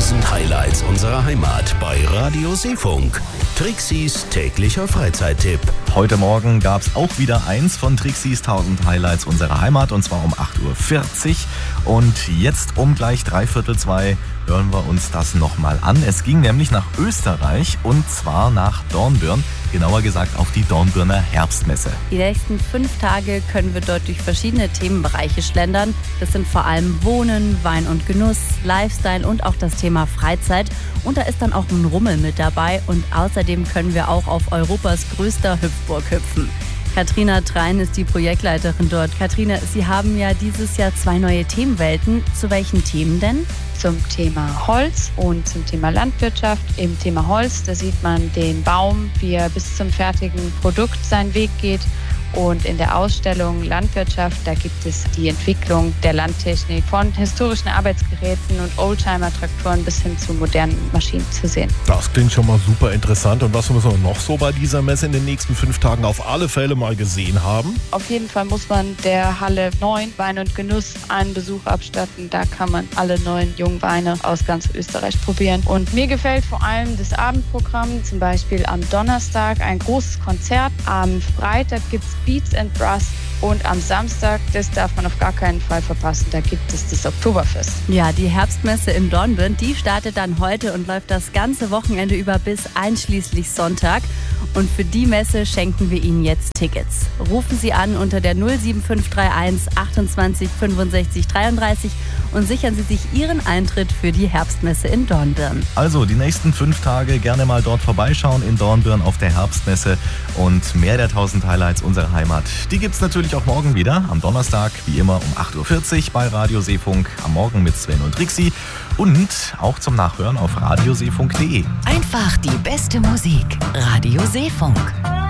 1000 Highlights unserer Heimat bei Radio Seefunk. Trixis täglicher Freizeittipp. Heute Morgen gab es auch wieder eins von Trixis 1000 Highlights unserer Heimat, und zwar um 8.40 Uhr. Und jetzt um gleich 3:45 hören wir uns das nochmal an. Es ging nämlich nach Österreich, und zwar nach Dornbirn, genauer gesagt auf die Dornbirner Herbstmesse. Die nächsten 5 Tage können wir dort durch verschiedene Themenbereiche schlendern. Das sind vor allem Wohnen, Wein und Genuss, Lifestyle und auch das Thema Freizeit. Und da ist dann auch ein Rummel mit dabei, und außerdem können wir auch auf Europas größter Hüpfburg hüpfen. Katrina Trein ist die Projektleiterin dort. Katrina, Sie haben ja dieses Jahr 2 neue Themenwelten. Zu welchen Themen denn? Zum Thema Holz und zum Thema Landwirtschaft. Im Thema Holz, da sieht man den Baum, wie er bis zum fertigen Produkt seinen Weg geht. Und in der Ausstellung Landwirtschaft, da gibt es die Entwicklung der Landtechnik von historischen Arbeitsgeräten und Oldtimer-Traktoren bis hin zu modernen Maschinen zu sehen. Das klingt schon mal super interessant. Und was müssen wir noch so bei dieser Messe in den nächsten 5 Tagen auf alle Fälle mal gesehen haben? Auf jeden Fall muss man der Halle 9 Wein und Genuss einen Besuch abstatten. Da kann man alle 9 jungen Weine aus ganz Österreich probieren. Und mir gefällt vor allem das Abendprogramm, zum Beispiel am Donnerstag ein großes Konzert. Am Freitag gibt es Beats and Brass, und am Samstag, das darf man auf gar keinen Fall verpassen, da gibt es das Oktoberfest. Ja, die Herbstmesse in Dornbirn, die startet dann heute und läuft das ganze Wochenende über bis einschließlich Sonntag. Und für die Messe schenken wir Ihnen jetzt Tickets. Rufen Sie an unter der 07531 28 65 33 und sichern Sie sich Ihren Eintritt für die Herbstmesse in Dornbirn. Also die nächsten 5 Tage gerne mal dort vorbeischauen in Dornbirn auf der Herbstmesse, und mehr der 1000 Highlights unserer Heimat, die gibt's natürlich auch morgen wieder, am Donnerstag, wie immer um 8.40 Uhr bei Radio Seefunk, am Morgen mit Sven und Trixi, und auch zum Nachhören auf radioseefunk.de. Einfach die beste Musik. Radio Seefunk.